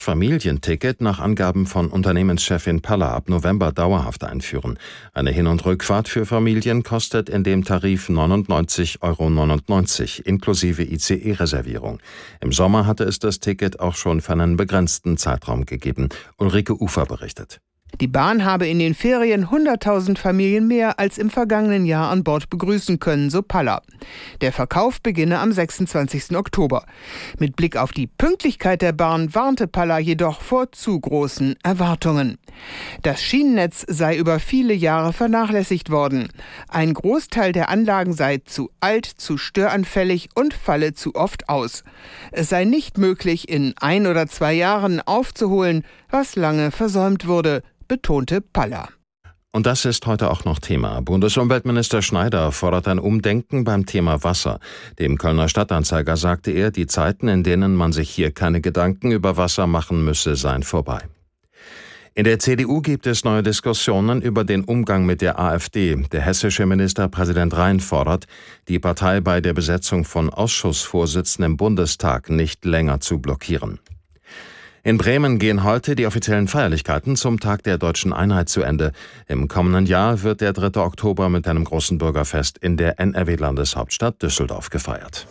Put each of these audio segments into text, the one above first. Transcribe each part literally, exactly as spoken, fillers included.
Familienticket nach Angaben von Unternehmenschefin Palla ab November dauerhaft einführen. Eine Hin- und Rückfahrt für Familien kostet in dem Tarif neunundneunzig Euro neunundneunzig inklusive I C E-Reservierung. Im Sommer hatte es das Ticket auch schon für einen begrenzten Zeitraum gegeben. Ulrike Ufer berichtet. Die Bahn habe in den Ferien hunderttausend Familien mehr als im vergangenen Jahr an Bord begrüßen können, so Palla. Der Verkauf beginne am sechsundzwanzigsten Oktober. Mit Blick auf die Pünktlichkeit der Bahn warnte Palla jedoch vor zu großen Erwartungen. Das Schienennetz sei über viele Jahre vernachlässigt worden. Ein Großteil der Anlagen sei zu alt, zu störanfällig und falle zu oft aus. Es sei nicht möglich, in ein oder zwei Jahren aufzuholen, was lange versäumt wurde, betonte Palla. Und das ist heute auch noch Thema. Bundesumweltminister Schneider fordert ein Umdenken beim Thema Wasser. Dem Kölner Stadtanzeiger sagte er, die Zeiten, in denen man sich hier keine Gedanken über Wasser machen müsse, seien vorbei. In der C D U gibt es neue Diskussionen über den Umgang mit der AfD. Der hessische Ministerpräsident Rhein fordert, die Partei bei der Besetzung von Ausschussvorsitzenden im Bundestag nicht länger zu blockieren. In Bremen gehen heute die offiziellen Feierlichkeiten zum Tag der Deutschen Einheit zu Ende. Im kommenden Jahr wird der dritte Oktober mit einem großen Bürgerfest in der N R W-Landeshauptstadt Düsseldorf gefeiert.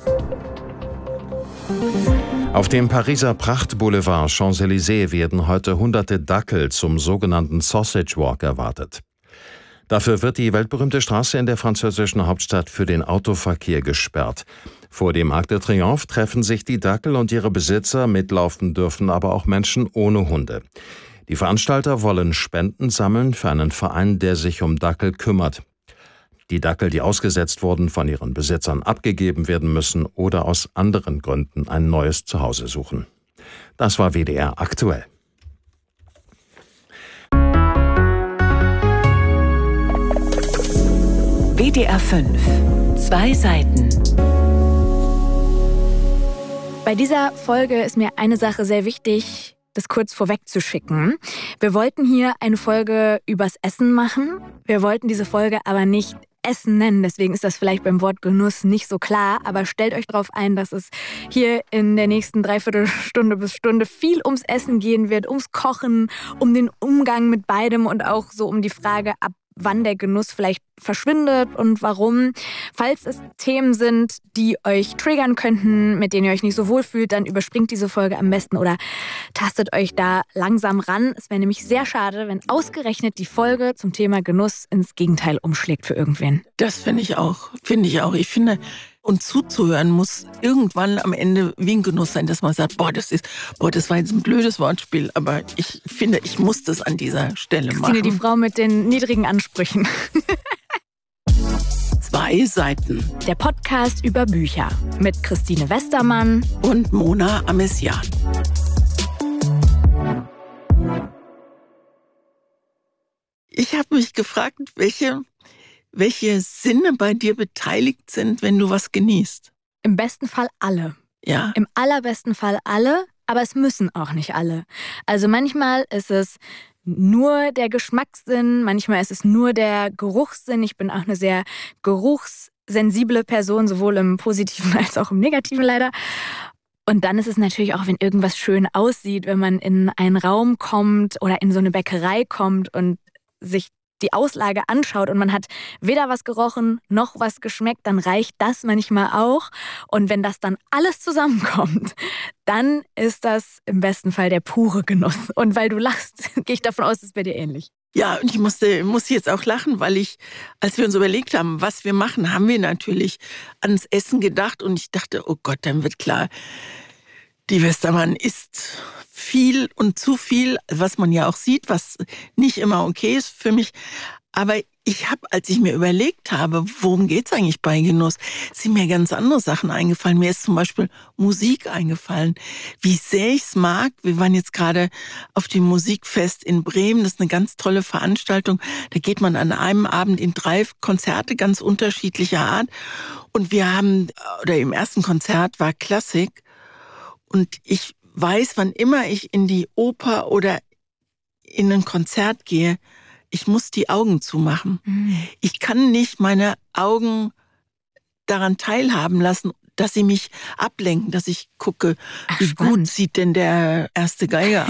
Auf dem Pariser Prachtboulevard Champs-Élysées werden heute hunderte Dackel zum sogenannten Sausage Walk erwartet. Dafür wird die weltberühmte Straße in der französischen Hauptstadt für den Autoverkehr gesperrt. Vor dem Arc de Triomphe treffen sich die Dackel und ihre Besitzer, mitlaufen dürfen aber auch Menschen ohne Hunde. Die Veranstalter wollen Spenden sammeln für einen Verein, der sich um Dackel kümmert. Die Dackel, die ausgesetzt wurden, von ihren Besitzern abgegeben werden müssen oder aus anderen Gründen ein neues Zuhause suchen. Das war W D R aktuell. W D R fünf. Zwei Seiten. Bei dieser Folge ist mir eine Sache sehr wichtig, das kurz vorweg zu schicken. Wir wollten hier eine Folge übers Essen machen. Wir wollten diese Folge aber nicht Essen nennen, deswegen ist das vielleicht beim Wort Genuss nicht so klar, aber stellt euch darauf ein, dass es hier in der nächsten Dreiviertelstunde bis Stunde viel ums Essen gehen wird, ums Kochen, um den Umgang mit beidem und auch so um die Frage, ab wann der Genuss vielleicht verschwindet und warum. Falls es Themen sind, die euch triggern könnten, mit denen ihr euch nicht so wohl fühlt, dann überspringt diese Folge am besten oder tastet euch da langsam ran. Es wäre nämlich sehr schade, wenn ausgerechnet die Folge zum Thema Genuss ins Gegenteil umschlägt für irgendwen. Das finde ich auch. Finde ich auch. Ich finde, und zuzuhören muss irgendwann am Ende wie ein Genuss sein, dass man sagt, boah, das ist, boah, das war jetzt ein blödes Wortspiel, aber ich finde, ich muss das an dieser Stelle machen. Christine, die Frau mit den niedrigen Ansprüchen. Zwei Seiten. Der Podcast über Bücher mit Christine Westermann und Mona Amessian. Ich habe mich gefragt, welche Welche Sinne bei dir beteiligt sind, wenn du was genießt? Im besten Fall alle. Ja. Im allerbesten Fall alle, aber es müssen auch nicht alle. Also manchmal ist es nur der Geschmackssinn, manchmal ist es nur der Geruchssinn. Ich bin auch eine sehr geruchssensible Person, sowohl im Positiven als auch im Negativen leider. Und dann ist es natürlich auch, wenn irgendwas schön aussieht, wenn man in einen Raum kommt oder in so eine Bäckerei kommt und sich die Auslage anschaut und man hat weder was gerochen noch was geschmeckt, dann reicht das manchmal auch. Und wenn das dann alles zusammenkommt, dann ist das im besten Fall der pure Genuss. Und weil du lachst, gehe ich davon aus, das ist bei dir ähnlich. Ja, und ich musste, muss jetzt auch lachen, weil ich, als wir uns überlegt haben, was wir machen, haben wir natürlich ans Essen gedacht und ich dachte, oh Gott, dann wird klar, die Westermann isst viel und zu viel, was man ja auch sieht, was nicht immer okay ist für mich. Aber ich habe, als ich mir überlegt habe, worum geht's eigentlich bei Genuss, sind mir ganz andere Sachen eingefallen. Mir ist zum Beispiel Musik eingefallen. Wie sehr ich's mag. Wir waren jetzt gerade auf dem Musikfest in Bremen. Das ist eine ganz tolle Veranstaltung. Da geht man an einem Abend in drei Konzerte ganz unterschiedlicher Art. Und wir haben, oder im ersten Konzert war Klassik. Und ich weiß, wann immer ich in die Oper oder in ein Konzert gehe, ich muss die Augen zumachen. Mhm. Ich kann nicht meine Augen daran teilhaben lassen, dass sie mich ablenken, dass ich gucke, Ach, wie spannend. gut sieht denn der erste Geiger